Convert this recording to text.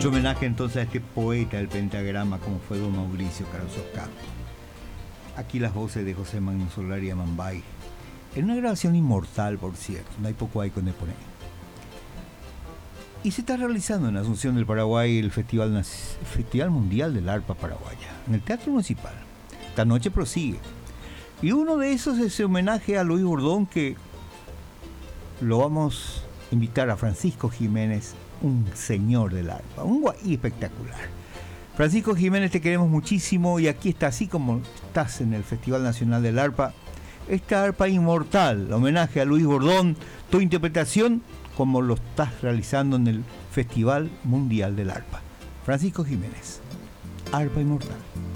Mucho homenaje entonces a este poeta del pentagrama como fue don Mauricio Caruso Campos. Aquí las voces de José Magnus Solari Amambay, en una grabación inmortal, por cierto, no hay poco hay con poner. Y se está realizando en Asunción del Paraguay el Festival Mundial del Arpa Paraguaya, en el Teatro Municipal. Esta noche prosigue. Y uno de esos es ese homenaje a Luis Bordón, que lo vamos a invitar a Francisco Jiménez, un señor del arpa, un guay espectacular. Francisco Jiménez, te queremos muchísimo y aquí está, así como estás en el Festival Nacional del Arpa, esta arpa inmortal, homenaje a Luis Bordón, tu interpretación como lo estás realizando en el Festival Mundial del Arpa. Francisco Jiménez, arpa inmortal.